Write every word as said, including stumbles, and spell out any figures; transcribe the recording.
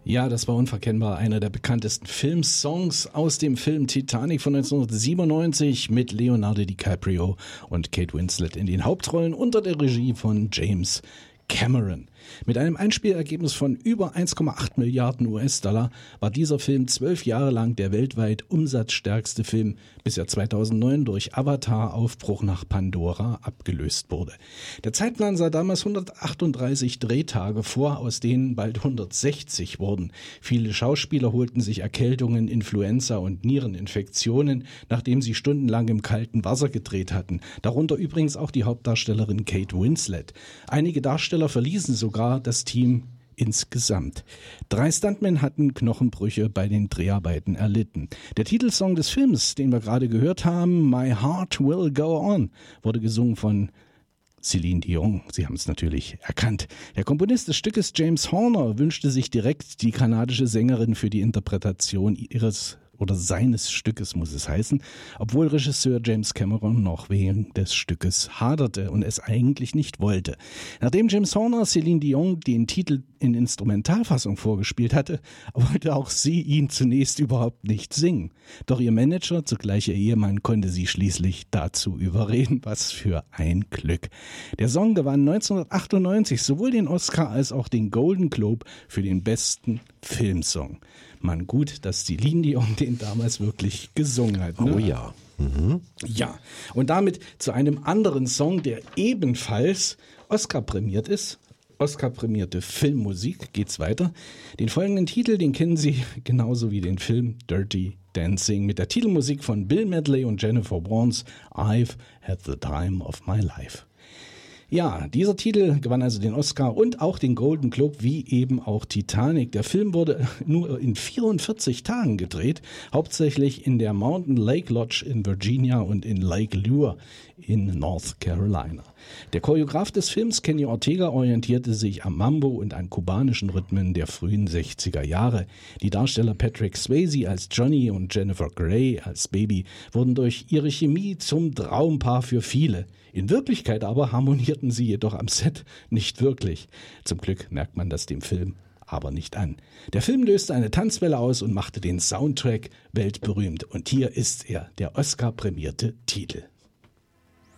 Ja, das war unverkennbar einer der bekanntesten Filmsongs aus dem Film Titanic von neunzehnhundertsiebenundneunzig mit Leonardo DiCaprio und Kate Winslet in den Hauptrollen unter der Regie von James Cameron. Mit einem Einspielergebnis von über eins Komma acht Milliarden U S-Dollar war dieser Film zwölf Jahre lang der weltweit umsatzstärkste Film, bis er zweitausendneun durch Avatar Aufbruch nach Pandora abgelöst wurde. Der Zeitplan sah damals hundertachtunddreißig Drehtage vor, aus denen bald hundertsechzig wurden. Viele Schauspieler holten sich Erkältungen, Influenza und Niereninfektionen, nachdem sie stundenlang im kalten Wasser gedreht hatten. Darunter übrigens auch die Hauptdarstellerin Kate Winslet. Einige Darsteller verließen sogar das Team insgesamt. Drei Stuntmen hatten Knochenbrüche bei den Dreharbeiten erlitten. Der Titelsong des Films, den wir gerade gehört haben, My Heart Will Go On, wurde gesungen von Celine Dion. Sie haben es natürlich erkannt. Der Komponist des Stückes, James Horner, wünschte sich direkt die kanadische Sängerin für die Interpretation ihres oder seines Stückes, muss es heißen, obwohl Regisseur James Cameron noch wegen des Stückes haderte und es eigentlich nicht wollte. Nachdem James Horner Celine Dion den Titel in Instrumentalfassung vorgespielt hatte, wollte auch sie ihn zunächst überhaupt nicht singen. Doch ihr Manager, zugleich ihr Ehemann, konnte sie schließlich dazu überreden. Was für ein Glück. Der Song gewann neunzehnhundertachtundneunzig sowohl den Oscar als auch den Golden Globe für den besten Filmsong. Man, gut, dass Celine Dion den damals wirklich gesungen hat. Ne? Oh ja. Mhm. Ja, und damit zu einem anderen Song, der ebenfalls Oscar prämiert ist. Oscar-prämierte Filmmusik, geht's weiter. Den folgenden Titel, den kennen Sie genauso wie den Film Dirty Dancing mit der Titelmusik von Bill Medley und Jennifer Warnes, I've Had the Time of My Life. Ja, dieser Titel gewann also den Oscar und auch den Golden Globe, wie eben auch Titanic. Der Film wurde nur in vierundvierzig Tagen gedreht, hauptsächlich in der Mountain Lake Lodge in Virginia und in Lake Lure in North Carolina. Der Choreograf des Films, Kenny Ortega, orientierte sich am Mambo und an kubanischen Rhythmen der frühen sechziger Jahre. Die Darsteller Patrick Swayze als Johnny und Jennifer Grey als Baby wurden durch ihre Chemie zum Traumpaar für viele. In Wirklichkeit aber harmonierten sie jedoch am Set nicht wirklich. Zum Glück merkt man das dem Film aber nicht an. Der Film löste eine Tanzwelle aus und machte den Soundtrack weltberühmt. Und hier ist er, der Oscar-prämierte Titel.